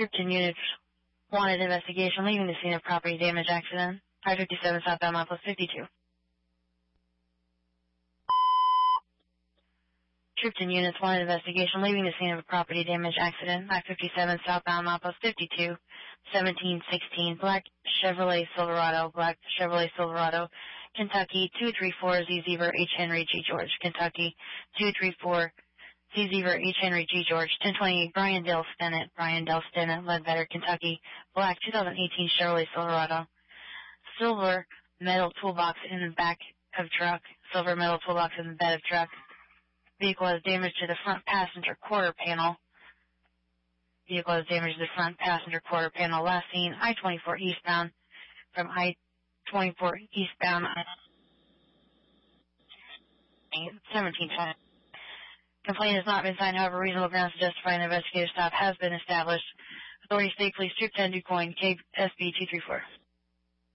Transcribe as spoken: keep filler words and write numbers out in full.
Tripton units wanted investigation leaving the scene of property damage accident. five fifty-seven southbound milepost fifty-two. Tripton units wanted investigation leaving the scene of a property damage accident. five fifty-seven southbound milepost fifty-two. seventeen sixteen Black Chevrolet Silverado. Black Chevrolet Silverado. Kentucky two three four Z Zebra H Henry G George. Kentucky two three four Z Zebra H Henry G George. ten twenty-eight Brian Dale Stennett. Brian Dale Stennett, Ledbetter, Kentucky. Black two thousand eighteen Chevrolet Silverado. Silver metal toolbox in the back of truck. Silver metal toolbox in the bed of truck. Vehicle has damage to the front passenger quarter panel. Vehicle has damage to the front passenger quarter panel. Last seen I twenty-four eastbound from I twenty-four eastbound seventeen twenty. Complaint has not been signed, however, reasonable grounds to justify an investigative stop has been established. Authority State Police, Troop ten, DuQuoin, K S B two three four.